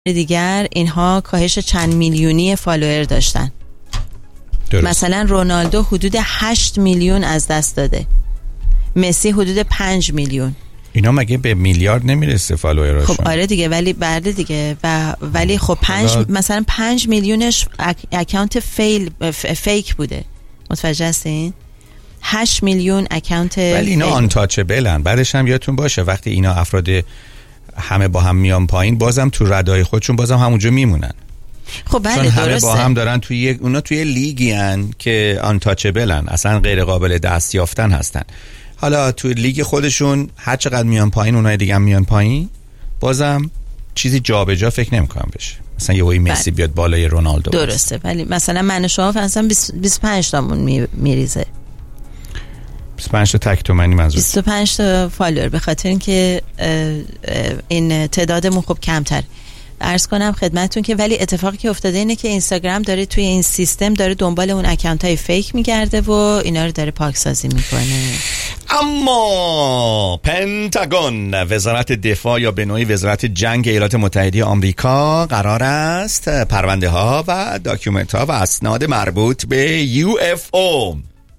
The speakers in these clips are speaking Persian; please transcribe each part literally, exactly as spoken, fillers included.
دیگر اینها کاهش چند میلیونی فالوور داشتن. درست. مثلا رونالدو حدود هشت میلیون از دست داده، مسی حدود پنج میلیون. اینا مگه به میلیارد نمیرسه فالووراشون؟ خب آره دیگه، ولی بعد دیگه و ولی خب پنج مثلا پنج میلیونش اک... اکانت فیل ف... فیک بوده. متوجه هستین؟ هشت میلیون اکانت. ولی اینا آنتاچبلن. بعدش هم یادتون باشه وقتی اینا افراد همه با هم میان پایین، بازم تو ردای خودشون بازم همونجا میمونن. خب بله چون همه درسته. با هم دارن توی یک، اونا توی لیگی ان که آنتاچبلن، اصلا غیر قابل دست یافتن هستن. حالا توی لیگ خودشون هر چقدر میان پایین اونای دیگه هم میان پایین، بازم چیزی جابجا فکر نمی‌کنم بشه. مثلا یه وی مسی بیاد بالای رونالدو. درسته، ولی مثلا من و شما مثلا بیست و پنج تامون می... میریزه. بیست و پنج تا تک تومانی منظور. بیست و پنج تا فالوور، به خاطر اینکه این تعدادمون خب کمتر. عرض کنم خدمتتون که ولی اتفاقی که افتاده اینه که اینستاگرام داره توی این سیستم داره دنبال اون اکانت‌های فیک میگرده و اینا رو داره پاکسازی میکنه. اما پنتاگون، وزارت دفاع یا به نوعی وزارت جنگ ایالات متحده آمریکا، قرار است پرونده ها و داکیومنت ها و اسناد مربوط به یو اف او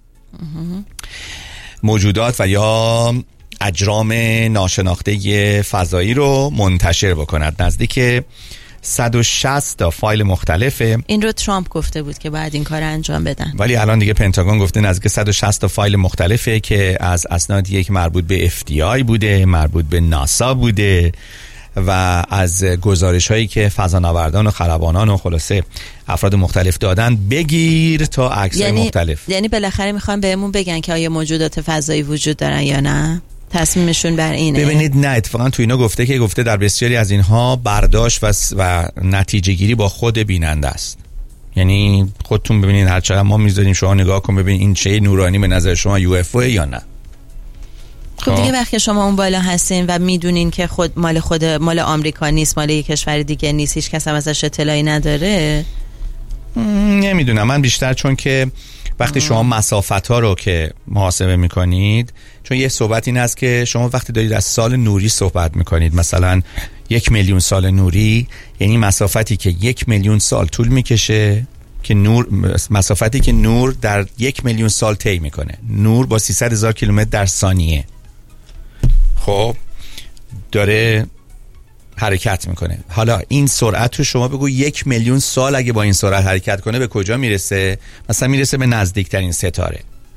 موجودات و یا اجرام ناشناخته فضایی رو منتشر بکند. نزدیک صد و شصت تا فایل مختلفه. این رو ترامپ گفته بود که باید این کار انجام بدن، ولی الان دیگه پنتاگون گفته نزدیک صد و شصت تا فایل مختلفه که از اسناد یک مربوط به اف دی آی بوده، مربوط به ناسا بوده و از گزارش هایی که فضانوردان و خلبانان و خلاصه افراد مختلف دادن، بگیر تا عکس‌های یعنی مختلف. یعنی بالاخره میخوان بهمون بگن که آیا موجودات فضایی وجود دارن یا نه. تصمیمشون بر اینه. ببینید نه، اتفاقا تو اینا گفته که گفته در بسیاری از اینها برداشت و, و نتیجه گیری با خود بیننده است. یعنی خودتون ببینید هر چقدر ما میذاریم شما نگاه کن ببین این چه نورانی به نظر شما یو اف او یا نه. خب دیگه وقتی شما اون بالا هستین و میدونین که خود مال خود مال آمریکا نیست، مال یک کشور دیگه نیست، هیچ کس هم ازش اطلاعی نداره. نمیدونم، من بیشتر چون که وقتی شما مسافت ها رو که محاسبه میکنید، چون یه صحبت این است که شما وقتی دارید از سال نوری صحبت میکنید، مثلا یک میلیون سال نوری، یعنی مسافتی که یک میلیون سال طول میکشه که نور، مسافتی که نور در یک میلیون سال طی میکنه. نور با سیصد هزار کیلومتر در ثانیه خب داره حرکت میکنه. حالا این سرعت رو شما بگو یک میلیون سال اگه با این سرعت حرکت کنه به کجا میرسه؟ مثلا میرسه به نزدیکترین ستاره.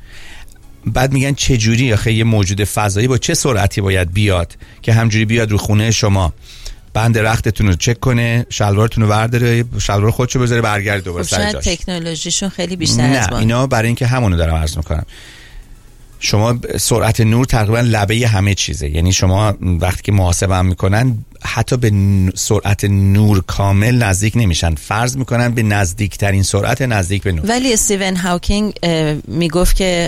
بعد میگن چه جوری آخه یه موجود فضایی با چه سرعتی باید بیاد که همجوری بیاد رو خونه شما، بند رختتون رو چک کنه، شلوارتون رو برداره، شلوار خودشو بذاره برگرده دوباره خب سر جاش. شاید تکنولوژیشون خیلی بیشتر از ما. نه اینا برای اینکه همونو دارم عرض میکنم. شما سرعت نور تقریبا لبه همه چیزه. یعنی شما وقتی که محاسبه هم میکنن حتی به سرعت نور کامل نزدیک نمیشن، فرض میکنن به نزدیکترین سرعت نزدیک به نور. ولی استیون هاکینگ میگفت که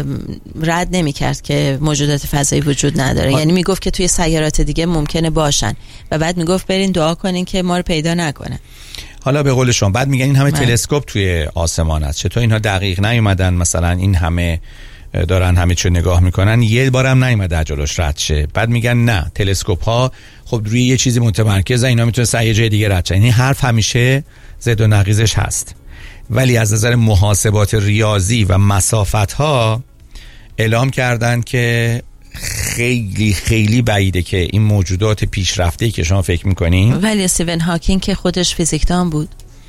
رد نمیکرد که موجودات فضایی وجود نداره. یعنی میگفت که توی سیارات دیگه ممکنه باشن و بعد میگفت برین دعا کنین که ما رو پیدا نکنن. حالا به قول شما بعد میگن این همه تلسکوپ توی آسمان است، چطور اینها دقیق نیومدن مثلا این همه دارن همه چه نگاه میکنن یه بارم نیومده جلوش رد شه؟ بعد میگن نه، تلسکوپ ها خب روی یه چیزی متمرکزه، اینا میتونه سر یه جای دیگه رد شه. یعنی حرف همیشه ضد و نقیضش هست، ولی از نظر محاسبات ریاضی و مسافت ها اعلام کردن که خیلی خیلی بعیده که این موجودات پیشرفته‌ای که شما فکر میکنین. ولی استیون هاکینگ که خودش فیزیکدان بود.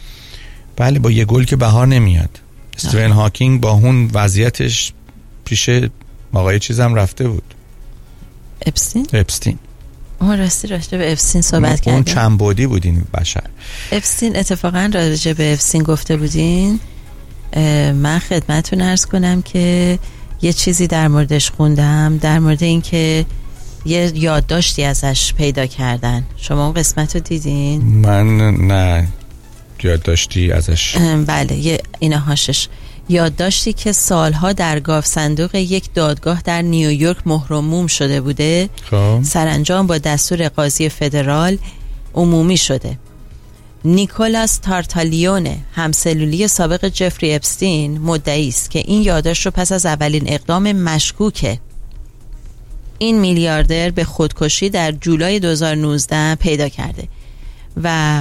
بله، با یه گل که بهار نمیاد. استیون هاکینگ با اون وضعیتش پیش آقای چیزم رفته بود، اپستین اپستین اون راستی راجع به اپستین صحبت کردیم. اون چند بعدی بود این بشر. اپستین اتفاقا راجع به اپستین گفته بودین. من خدمتتون عرض کنم که یه چیزی در موردش خوندم، در مورد این که یه یادداشتی ازش پیدا کردن. شما اون قسمت رو دیدین؟ من نه یادداشتی ازش. بله، یه اینا هاشش یادداشتی که سالها در گاف صندوق یک دادگاه در نیویورک مهر و موم شده بوده، خب. سرانجام با دستور قاضی فدرال عمومی شده. نیکولاس تارتالیونه، همسلولی سابق جفری اپستین، مدعی است که این یادداشت رو پس از اولین اقدام مشکوک این میلیاردر به خودکشی در جولای دو هزار و نوزده پیدا کرده و